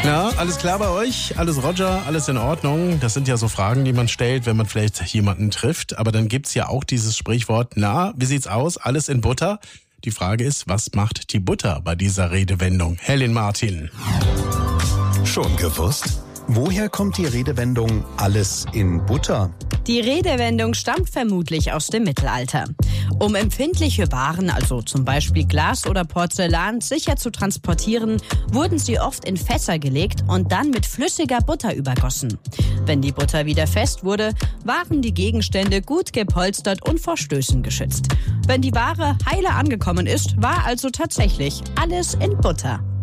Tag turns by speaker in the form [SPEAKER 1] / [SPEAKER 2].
[SPEAKER 1] Na, alles klar bei euch? Alles Roger? Alles in Ordnung? Das sind ja so Fragen, die man stellt, wenn man vielleicht jemanden trifft. Aber dann gibt's ja auch dieses Sprichwort, na, wie sieht's aus? Alles in Butter? Die Frage ist, was macht die Butter bei dieser Redewendung? Helen Martin.
[SPEAKER 2] Schon gewusst? Woher kommt die Redewendung alles in Butter?
[SPEAKER 3] Die Redewendung stammt vermutlich aus dem Mittelalter. Um empfindliche Waren, also zum Beispiel Glas oder Porzellan, sicher zu transportieren, wurden sie oft in Fässer gelegt und dann mit flüssiger Butter übergossen. Wenn die Butter wieder fest wurde, waren die Gegenstände gut gepolstert und vor Stößen geschützt. Wenn die Ware heile angekommen ist, war also tatsächlich alles in Butter.